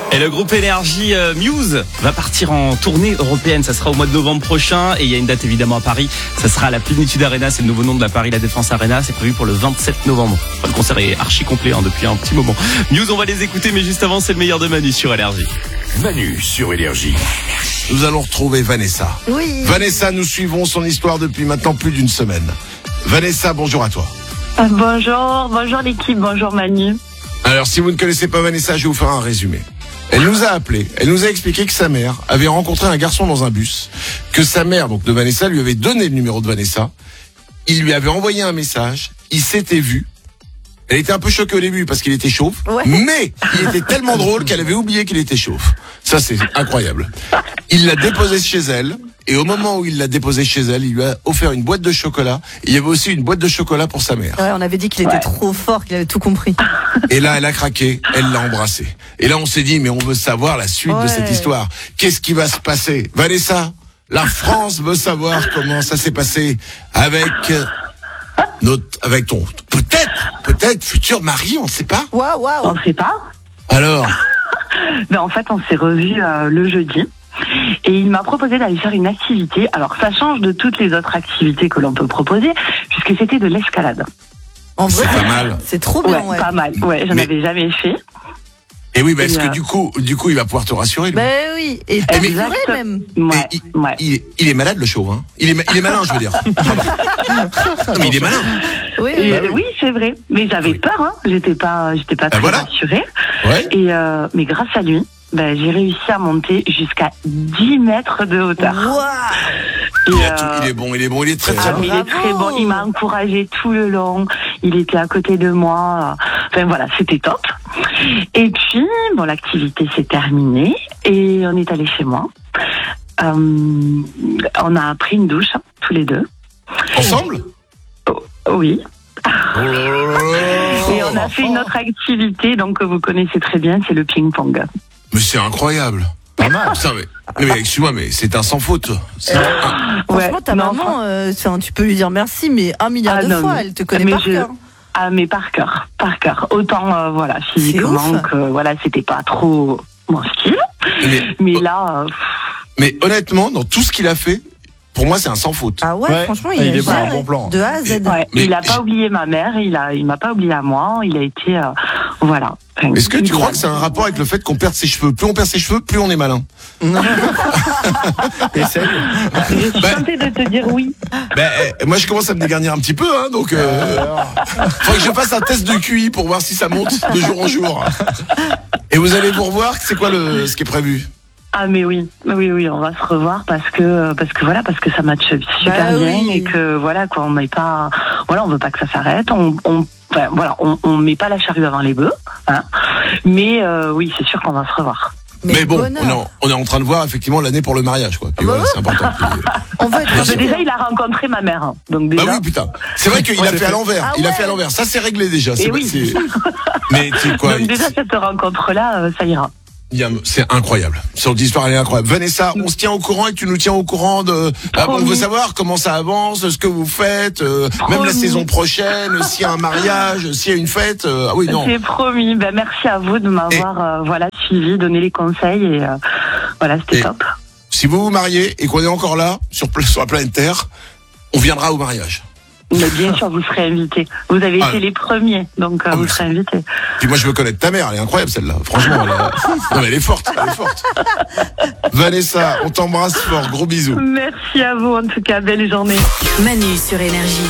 Et le groupe Énergie Muse va partir en tournée européenne. Ça sera au mois de novembre prochain. Et il y a une date évidemment à Paris. Ça sera à la Plénitude Arena. C'est le nouveau nom de la Paris La Défense Arena. C'est prévu pour le 27 novembre. Enfin, le concert est archi complet depuis un petit moment. Muse, on va les écouter. Mais juste avant, c'est le meilleur de Manu sur Énergie. Manu sur Énergie. Nous allons retrouver Vanessa. Oui. Vanessa, nous suivons son histoire depuis maintenant plus d'une semaine. Vanessa, bonjour à toi. Bonjour l'équipe, bonjour Manu. Alors, si vous ne connaissez pas Vanessa, je vais vous faire un résumé. Elle nous a appelé, elle nous a expliqué que sa mère avait rencontré un garçon dans un bus, que sa mère, donc de Vanessa, lui avait donné le numéro de Vanessa. Il lui avait envoyé un message, ils s'étaient vus. Elle était un peu choquée au début parce qu'il était chauve, mais il était tellement drôle qu'elle avait oublié qu'il était chauve. Ça, c'est incroyable. Il l'a déposé chez elle, et au moment où il l'a déposé chez elle, il lui a offert une boîte de chocolat. Il y avait aussi une boîte de chocolat pour sa mère. Ouais, on avait dit qu'il était trop fort, qu'il avait tout compris. Et là, elle a craqué, elle l'a embrassé. Et là, on s'est dit, mais on veut savoir la suite de cette histoire. Qu'est-ce qui va se passer? Vanessa, la France veut savoir comment ça s'est passé avec ton peut-être futur mari, on ne sait pas. Waouh. On ne sait pas. Alors En fait, on s'est revus le jeudi. Et il m'a proposé d'aller faire une activité. Alors, ça change de toutes les autres activités que l'on peut proposer, puisque c'était de l'escalade. En vrai, c'est pas mal. C'est trop bien, ouais. Pas mal. Ouais, j'en avais jamais fait. Et oui, parce que du coup, il va pouvoir te rassurer. Lui. Ben oui, et t'assurer même. Ouais, il est malade, le chauve, hein. Il est malin, je veux dire. Non, mais il est malin. Oui, oui, c'est vrai. Mais j'avais peur, hein. J'étais pas très rassurée. Ouais. Et mais grâce à lui, j'ai réussi à monter jusqu'à 10 mètres de hauteur. Wow. Il est bon, il est très bon. Il est très bon, il m'a encouragé tout le long, il était à côté de moi, enfin voilà, c'était top. Et puis, l'activité s'est terminée et on est allé chez moi. On a pris une douche, tous les deux. Ensemble ? Oui. Et on a fait une autre activité, donc que vous connaissez très bien, c'est le ping-pong. Mais c'est incroyable. Pas mal. Mais excuse-moi, mais c'est un sans faute. Franchement, ta maman, tu peux lui dire merci, mais 1 milliard de fois, elle te connaît par cœur. Ah, mais par cœur. Autant, physiquement que, c'était pas trop mon style. Mais là... Mais honnêtement, dans tout ce qu'il a fait, pour moi, c'est un sans faute. Ah ouais, franchement, il est pas un bon plan. De A à Z. Il a pas oublié ma mère, il m'a pas oublié à moi, il a été, voilà. Est-ce que tu crois que c'est un rapport avec le fait qu'on perd ses cheveux? Plus on perd ses cheveux, plus on est malin. Essaye. Je suis tentée de te dire oui. Moi, je commence à me dégarnir un petit peu, hein, donc faudrait que je fasse un test de QI pour voir si ça monte de jour en jour. Et vous allez vous revoir, c'est quoi ce qui est prévu? Ah mais oui, on va se revoir parce que ça matche super bien et que on met pas, on veut pas que ça s'arrête, on met pas la charrue avant les bœufs, hein. Mais oui, c'est sûr qu'on va se revoir. Mais bon, on est en train de voir effectivement l'année pour le mariage, quoi. Puis c'est important. Déjà, il a rencontré ma mère, hein. Donc déjà. Bah oui, putain. C'est vrai qu'il a fait à l'envers. Il a fait à l'envers. Ça, c'est réglé déjà. Mais tu sais quoi? Donc déjà cette rencontre-là, ça ira. C'est incroyable. Cette histoire, elle est incroyable. Vanessa, on se tient au courant et tu nous tiens au courant de... on veut savoir comment ça avance, ce que vous faites, même la saison prochaine, s'il y a un mariage, s'il y a une fête. C'est promis. Merci à vous de m'avoir suivi, donné les conseils et c'était top. Si vous vous mariez et qu'on est encore là, sur la planète Terre, on viendra au mariage. Mais bien sûr, vous serez invités. Vous avez été les premiers, donc vous serez invités. Puis moi, je veux connaître ta mère. Elle est incroyable, celle-là. Franchement, elle est forte. Vanessa, on t'embrasse fort. Gros bisous. Merci à vous, en tout cas. Belle journée. Manu sur Énergie.